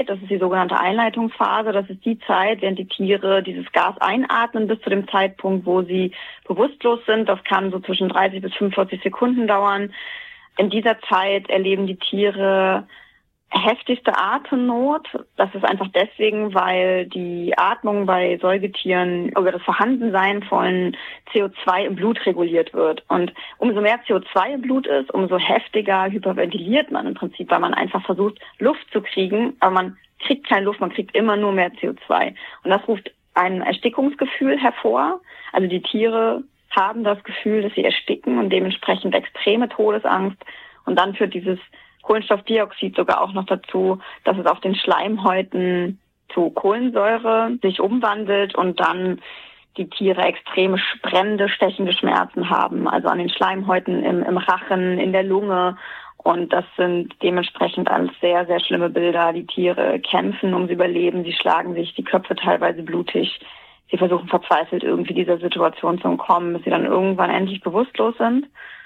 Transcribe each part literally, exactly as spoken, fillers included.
das ist die sogenannte Einleitungsphase. Das ist die Zeit, während die Tiere dieses Gas einatmen bis zu dem Zeitpunkt, wo sie bewusstlos sind. Das kann so zwischen dreißig bis fünfundvierzig Sekunden dauern. In dieser Zeit erleben die Tiere heftigste Atemnot. Das ist einfach deswegen, weil die Atmung bei Säugetieren über das Vorhandensein von C O zwei im Blut reguliert wird. Und umso mehr C O zwei im Blut ist, umso heftiger hyperventiliert man im Prinzip, weil man einfach versucht, Luft zu kriegen, aber man kriegt keine Luft, man kriegt immer nur mehr C O zwei. Und das ruft ein Erstickungsgefühl hervor. Also die Tiere haben das Gefühl, dass sie ersticken und dementsprechend extreme Todesangst. Und dann führt dieses Kohlenstoffdioxid sogar auch noch dazu, dass es auf den Schleimhäuten zu Kohlensäure sich umwandelt und dann die Tiere extreme brennende, stechende Schmerzen haben, also an den Schleimhäuten im, im Rachen, in der Lunge. Und das sind dementsprechend alles sehr, sehr schlimme Bilder. Die Tiere kämpfen ums Überleben, sie schlagen sich die Köpfe teilweise blutig. Sie versuchen verzweifelt irgendwie dieser Situation zu entkommen, bis sie dann irgendwann endlich bewusstlos sind.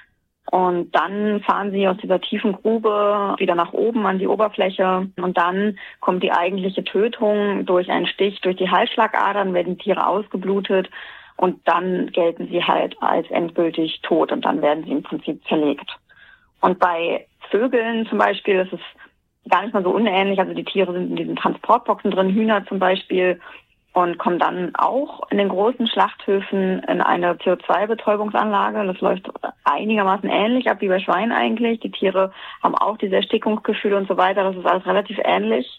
Und dann fahren sie aus dieser tiefen Grube wieder nach oben an die Oberfläche. Und dann kommt die eigentliche Tötung durch einen Stich durch die Halsschlagadern, werden die Tiere ausgeblutet. Und dann gelten sie halt als endgültig tot und dann werden sie im Prinzip zerlegt. Und bei Vögeln zum Beispiel ist es gar nicht mal so unähnlich. Also die Tiere sind in diesen Transportboxen drin, Hühner zum Beispiel, und kommen dann auch in den großen Schlachthöfen in eine C O zwei Betäubungsanlage. Das läuft einigermaßen ähnlich ab wie bei Schweinen eigentlich. Die Tiere haben auch diese Erstickungsgefühle und so weiter. Das ist alles relativ ähnlich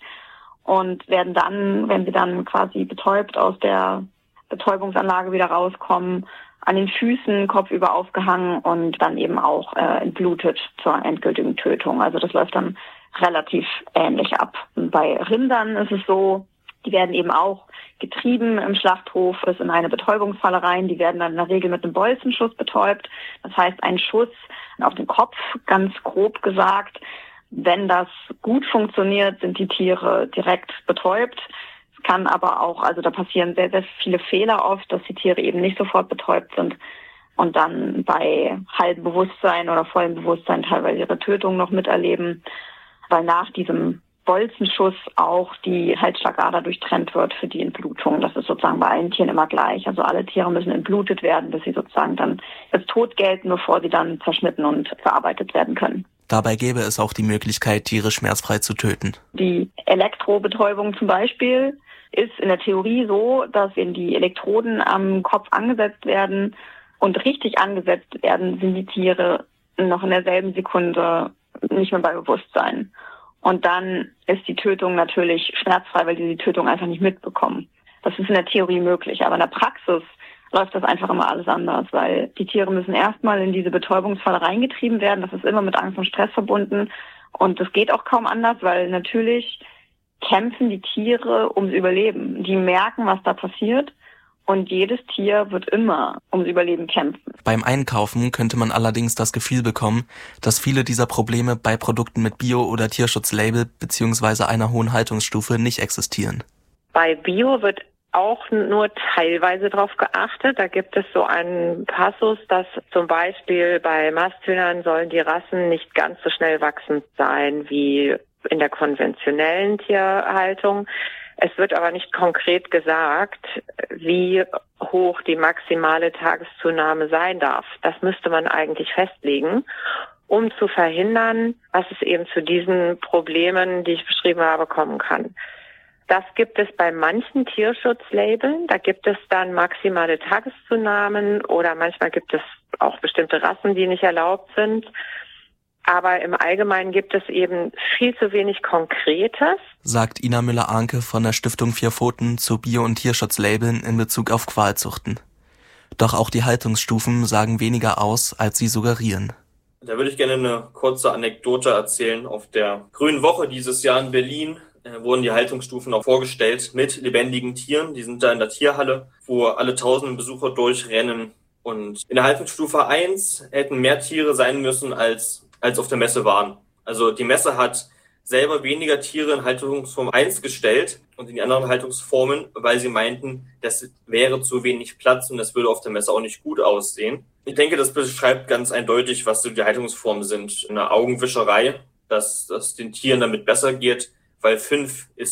und werden dann, wenn sie dann quasi betäubt aus der Betäubungsanlage wieder rauskommen, an den Füßen kopfüber aufgehangen und dann eben auch äh, entblutet zur endgültigen Tötung. Also das läuft dann relativ ähnlich ab. Und bei Rindern ist es so, die werden eben auch getrieben im Schlachthof bis in eine Betäubungsfalle rein. Die werden dann in der Regel mit einem Bolzenschuss betäubt. Das heißt, ein Schuss auf den Kopf, ganz grob gesagt. Wenn das gut funktioniert, sind die Tiere direkt betäubt. Es kann aber auch, also da passieren sehr, sehr viele Fehler oft, dass die Tiere eben nicht sofort betäubt sind und dann bei halbem Bewusstsein oder vollem Bewusstsein teilweise ihre Tötung noch miterleben, weil nach diesem Bolzenschuss auch die Halsschlagader durchtrennt wird für die Entblutung. Das ist sozusagen bei allen Tieren immer gleich. Also alle Tiere müssen entblutet werden, bis sie sozusagen dann als tot gelten, bevor sie dann zerschnitten und verarbeitet werden können. Dabei gäbe es auch die Möglichkeit, Tiere schmerzfrei zu töten. Die Elektrobetäubung zum Beispiel ist in der Theorie so, dass wenn die Elektroden am Kopf angesetzt werden und richtig angesetzt werden, sind die Tiere noch in derselben Sekunde nicht mehr bei Bewusstsein. Und dann ist die Tötung natürlich schmerzfrei, weil die die Tötung einfach nicht mitbekommen. Das ist in der Theorie möglich, aber in der Praxis läuft das einfach immer alles anders, weil die Tiere müssen erstmal in diese Betäubungsfalle reingetrieben werden. Das ist immer mit Angst und Stress verbunden und das geht auch kaum anders, weil natürlich kämpfen die Tiere ums Überleben. Die merken, was da passiert. Und jedes Tier wird immer ums Überleben kämpfen. Beim Einkaufen könnte man allerdings das Gefühl bekommen, dass viele dieser Probleme bei Produkten mit Bio- oder Tierschutzlabel bzw. einer hohen Haltungsstufe nicht existieren. Bei Bio wird auch nur teilweise darauf geachtet. Da gibt es so einen Passus, dass zum Beispiel bei Masthühnern sollen die Rassen nicht ganz so schnell wachsend sein wie in der konventionellen Tierhaltung. Es wird aber nicht konkret gesagt, wie hoch die maximale Tageszunahme sein darf. Das müsste man eigentlich festlegen, um zu verhindern, dass es eben zu diesen Problemen, die ich beschrieben habe, kommen kann. Das gibt es bei manchen Tierschutzlabeln. Da gibt es dann maximale Tageszunahmen oder manchmal gibt es auch bestimmte Rassen, die nicht erlaubt sind. Aber im Allgemeinen gibt es eben viel zu wenig Konkretes, sagt Ina Müller-Arnke von der Stiftung Vier Pfoten zu Bio- und Tierschutzlabeln in Bezug auf Qualzuchten. Doch auch die Haltungsstufen sagen weniger aus, als sie suggerieren. Da würde ich gerne eine kurze Anekdote erzählen. Auf der Grünen Woche dieses Jahr in Berlin äh, wurden die Haltungsstufen auch vorgestellt mit lebendigen Tieren. Die sind da in der Tierhalle, wo alle tausenden Besucher durchrennen. Und in der Haltungsstufe eins hätten mehr Tiere sein müssen, als als auf der Messe waren. Also die Messe hat selber weniger Tiere in Haltungsform eins gestellt und in die anderen Haltungsformen, weil sie meinten, das wäre zu wenig Platz und das würde auf der Messe auch nicht gut aussehen. Ich denke, das beschreibt ganz eindeutig, was so die Haltungsformen sind. Eine Augenwischerei, dass es den Tieren damit besser geht, weil fünf ist